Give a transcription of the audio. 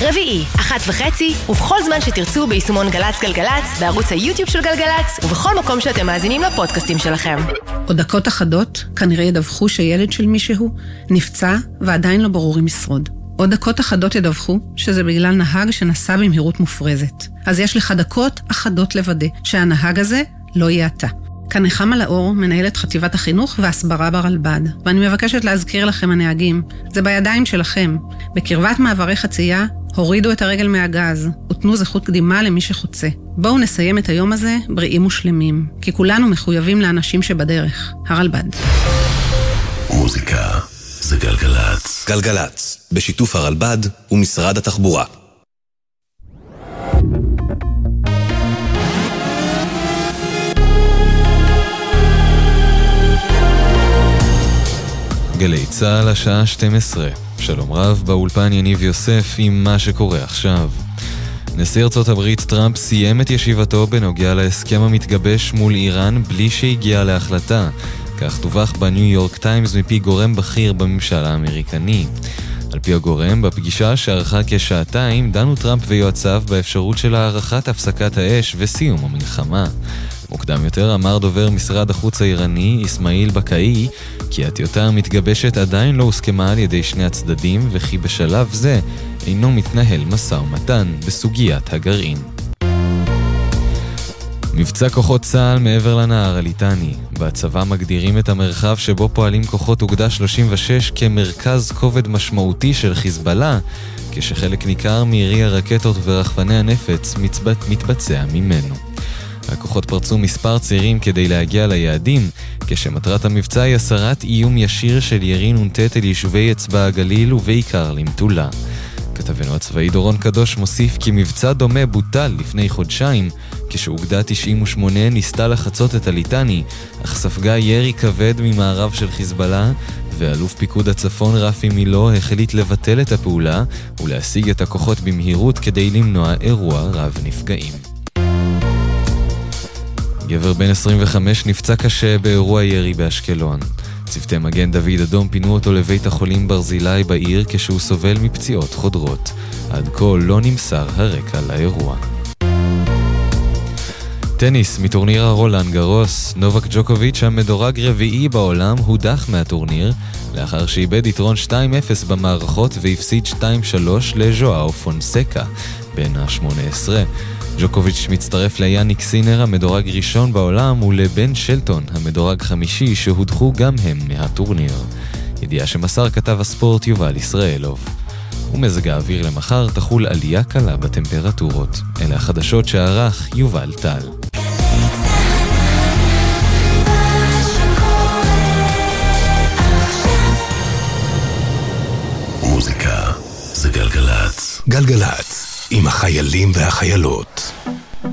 רביעי, 1:30, ובכל זמן שתרצו ביישומון גלץ גלגלץ, בערוץ היוטיוב של גלגלץ, ובכל מקום שאתם מאזינים לפודקאסטים שלכם. עוד דקות אחדות כנראה ידווחו שילד של מישהו נפצע ועדיין לא ברור אם ישרוד. עוד דקות אחדות ידווחו שזה בגלל נהג שנסע במהירות מופרזת. אז יש לך דקות אחדות לוודא שהנהג הזה לא יהיה אתה. כאן נחמה לאור, מנהלת חטיבת החינוך והסברה ברלב"ד. ואני מבקשת להזכיר לכם הנהגים, זה בידיים שלכם. בקרבת מעברי חצייה, הורידו את הרגל מהגז, ותנו זכות קדימה למי שחוצה. בואו נסיים את היום הזה בריאים ושלמים, כי כולנו מחויבים לאנשים שבדרך. הרלב"ד. מוזיקה זה גלגלץ. גלגלץ, בשיתוף הרלב"ד ומשרד התחבורה. גלי צהל השעה 12. שלום רב, באולפן יניב יוסף עם מה שקורה עכשיו. נשיא ארצות הברית טראמפ סיים את ישיבתו בנוגע להסכם המתגבש מול איראן בלי שהגיע להחלטה. כך דווח בניו יורק טיימס מפי גורם בכיר בממשל האמריקני. על פי הגורם, בפגישה שערכה כשעתיים, דנו טראמפ ויועציו באפשרות של הערכת הפסקת האש וסיום המלחמה. מוקדם יותר אמר דובר משרד החוץ האיראני, אסמאעיל בקאי, כי הטיוטה המתגבשת עדיין לא הוסכמה על ידי שני הצדדים, וכי בשלב זה אינו מתנהל משא ומתן בסוגיית הגרעין. מבצע כוחות צה"ל מעבר לנהר הליטני. בצבא מגדירים את המרחב שבו פועלים כוחות אוגדה 36 כמרכז כובד משמעותי של חיזבאללה, כשחלק ניכר מירי הרקטות ורחפני הנפץ מתבצע ממנו. הכוחות פרצו מספר צירים כדי להגיע ליעדים, כשמטרת המבצע היא הסרת איום ישיר של ירי נ"ט אל יישובי אצבע הגליל ובעיקר למטולה. כתבנו הצבאי דורון קדוש מוסיף כי מבצע דומה בוטל לפני חודשיים, כשאוגדה 98 ניסתה לחצות את הליטני, אך ספגה ירי כבד ממערב של חיזבאללה, ואלוף פיקוד הצפון רפי מילו החליט לבטל את הפעולה ולהשיג את הכוחות במהירות כדי למנוע אירוע רב נפגעים. גבר בן 25 נפצע קשה באירוע ירי באשקלון. צוותי מגן דוד אדום פינו אותו לבית החולים ברזילי בעיר כשהוא סובל מפציעות חודרות. עד כה לא נמסר הרקע לאירוע. טניס מטורניר הרולאן גרוס. נובק ג'וקוביץ' המדורג רביעי בעולם הודח מהטורניר לאחר שאיבד יתרון 2-0 במערכות והפסיד 2-3 לז'ואאו פונסקה בן ה-18. ג'וקוביץ' מצטרף ליאניק סינר המדורג ראשון בעולם ולבן שלטון המדורג חמישי שהודחו גם הם מהטורניר. ידיעה שמסר כתב הספורט יובל ישראלוב. ומזג האוויר למחר תחול עלייה קלה בטמפרטורות. אלה החדשות שערך יובל טל. מוזיקה זה גלגלץ. גלגלץ עם החיילים והחיילות.